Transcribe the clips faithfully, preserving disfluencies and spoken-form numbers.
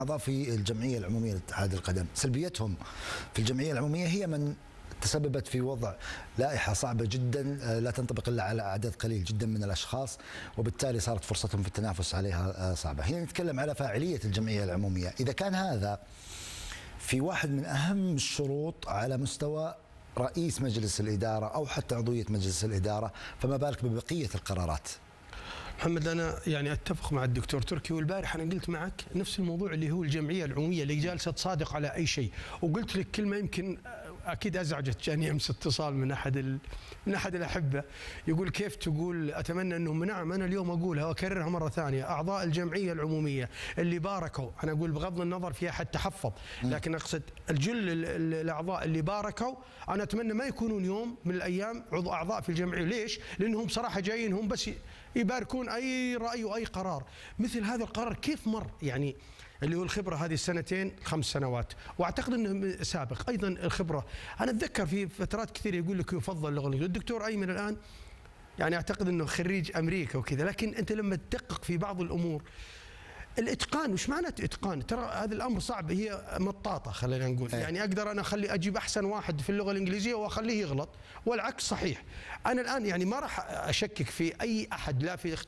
أعضاء في الجمعية العمومية لاتحاد القدم، سلبيتهم في الجمعية العمومية هي من تسببت في وضع لائحة صعبة جدا لا تنطبق إلا على عدد قليل جدا من الأشخاص، وبالتالي صارت فرصتهم في التنافس عليها صعبة. هنا نتكلم على فاعلية الجمعية العمومية، إذا كان هذا في واحد من أهم الشروط على مستوى رئيس مجلس الإدارة أو حتى عضوية مجلس الإدارة، فما بالك ببقية القرارات. محمد، أنا يعني أتفق مع الدكتور تركي، والبارح أنا قلت معك نفس الموضوع اللي هو الجمعية العمومية اللي جالسة تصادق على أي شيء، وقلت لك كلمة يمكن أكيد أزعجت، جاني أمس اتصال من أحد ال... من أحد الأحبة يقول كيف تقول أتمنى أنهم، نعم أنا اليوم أقولها وأكررها مرة ثانية، أعضاء الجمعية العمومية اللي باركوا، أنا أقول بغض النظر في أحد تحفظ، لكن أقصد الجل الأعضاء اللي باركوا، أنا أتمنى ما يكونون يوم من الأيام عضو أعضاء في الجمعية. ليش؟ لأنهم صراحة جايين هم بس يباركون أي رأي وأي قرار. مثل هذا القرار كيف مر يعني اللي هو الخبرة هذه السنتين خمس سنوات، واعتقد انه سابق ايضا الخبرة. انا اتذكر في فترات كثير يقول لك يفضل اللغة الانجليزية، الدكتور ايمن الان يعني اعتقد انه خريج امريكا وكذا، لكن انت لما تدقق في بعض الامور، الاتقان وش معنى اتقان؟ ترى هذا الامر صعب، هي مطاطه خلينا نقول، يعني اقدر انا اخلي اجيب احسن واحد في اللغه الانجليزيه واخليه يغلط، والعكس صحيح. انا الان يعني ما راح اشكك في اي احد، لا في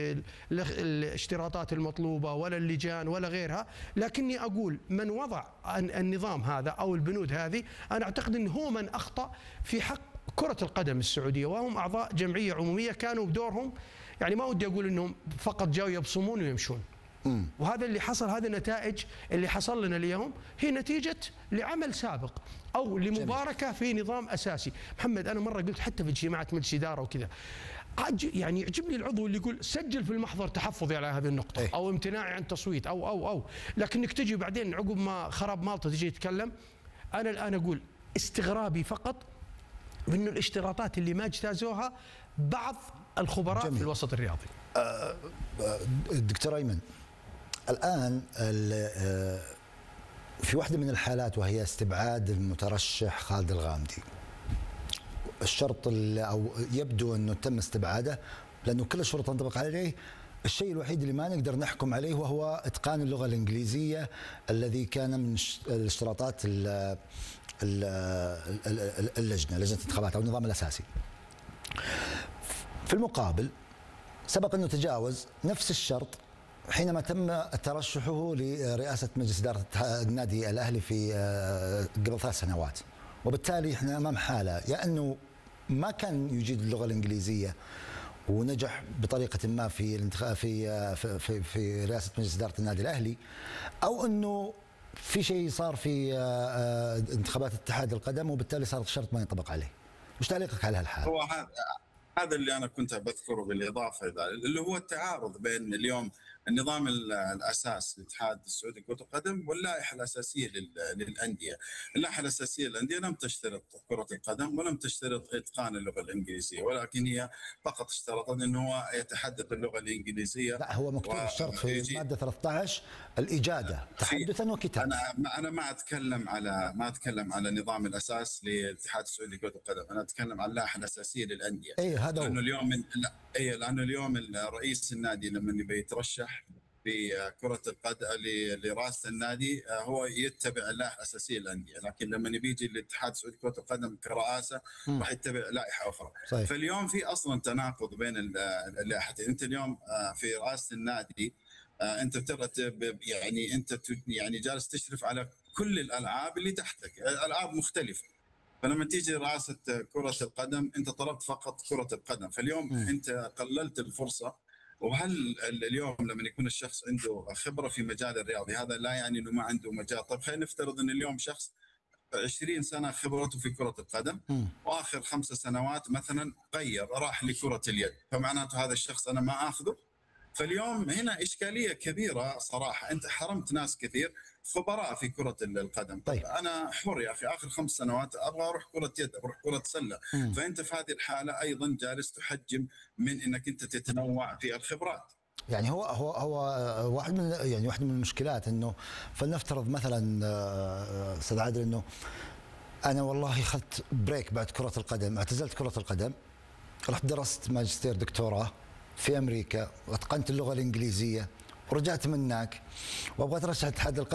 الاشتراطات المطلوبه ولا اللجان ولا غيرها، لكني اقول من وضع النظام هذا او البنود هذه، انا اعتقد انه هو من اخطا في حق كره القدم السعوديه، وهم اعضاء جمعيه عموميه كانوا بدورهم، يعني ما ودي اقول انهم فقط جاوا يبصمون ويمشون. وهذا اللي حصل، هذه النتائج اللي حصل لنا اليوم هي نتيجة لعمل سابق أو لمباركة في نظام أساسي. محمد، أنا مرة قلت حتى في اجتماعات مجلس إدارة وكذا، يعني يعجبني العضو اللي يقول سجل في المحضر تحفظي على هذه النقطة أي. أو امتناعي عن تصويت أو أو أو لكنك تجي بعدين عقب ما خرب مالطا تجي تتكلم. أنا الآن أقول استغرابي فقط من الاشتراطات اللي ما اجتازوها بعض الخبراء جميل. في الوسط الرياضي. أه دكتور أيمن، الآن في واحدة من الحالات وهي استبعاد المترشح خالد الغامدي، الشرط أو يبدو أنه تم استبعاده لأنه كل الشروط تنطبق عليه، الشيء الوحيد اللي ما نقدر نحكم عليه وهو إتقان اللغة الإنجليزية الذي كان من الاشتراطات اللجنة لجنة الانتخابات أو النظام الأساسي. في المقابل سبق أنه تجاوز نفس الشرط حينما تم ترشحه لرئاسة مجلس إدارة النادي الأهلي في قبل ثلاث سنوات، وبالتالي احنا أمام حالة يا أنه ما كان يجيد اللغة الإنجليزية ونجح بطريقة ما في الانتخاب في في في رئاسة مجلس إدارة النادي الأهلي، أو أنه في شيء صار في انتخابات اتحاد القدم وبالتالي صار الشرط ما ينطبق عليه. وش تعليقك على هالحال؟ هو هذا اللي أنا كنت بذكره بالإضافة إلى اللي هو التعارض بين اليوم النظام الأساس للاتحاد السعودي لكرة القدم واللائحة الأساسية للأندية. اللائحة الأساسية للأندية لم تشترط كرة القدم ولم تشترط إتقان اللغة الإنجليزية، ولكن هي فقط اشترطت أنه هو يتحدث اللغة الإنجليزية. لا، هو مكتوب الشرط في المادة ثلاثة عشر الإجادة تحدثا وكتابة. أنا أنا ما أتكلم على ما أتكلم على نظام الأساس للاتحاد السعودي لكرة القدم، أنا أتكلم عن اللائحة الأساسية للأندية. أي هذا لأنه اليوم لا أي لأنه اليوم رئيس النادي لما يبي يترشح في كرة القدم لرئاسة النادي هو يتبع اللائحة الأساسية للأندية، لكن لما بيجي للاتحاد السعودي لكرة القدم كرئاسة راح يتبع لائحة أخرى. صحيح. فاليوم في أصلا تناقض بين اللائحتين. أنت اليوم في رئاسة النادي أنت بتبغى يعني أنت يعني جالس تشرف على كل الألعاب اللي تحتك، ألعاب مختلفة. فلما تيجي رئاسة كرة القدم أنت طلبت فقط كرة القدم، فاليوم م. أنت قللت الفرصة. وهل اليوم لما يكون الشخص عنده خبرة في مجال الرياضي هذا لا يعني أنه ما عنده مجال. طيب خلينا نفترض أن اليوم شخص عشرين سنة خبرته في كرة القدم م. وآخر خمس سنوات مثلا غير راح لكرة اليد، فمعناته هذا الشخص أنا ما أخذه. فاليوم هنا إشكالية كبيرة صراحة، أنت حرمت ناس كثير خبراء في كرة القدم. طيب أنا حر يا أخي، آخر خمس سنوات أبغى أروح كرة يد، أروح كرة سلة. م. فأنت في هذه الحالة أيضا جالس تحجم من أنك أنت تتنوع في الخبرات. يعني هو هو هو واحد من يعني واحد من المشكلات انه فلنفترض مثلا استاذ عادل انه انا والله اخذت بريك بعد كرة القدم، اعتزلت كرة القدم، رحت درست ماجستير دكتوراه في امريكا واتقنت اللغة الانجليزية ورجعت منك وابغى اترشح اتحاد القدم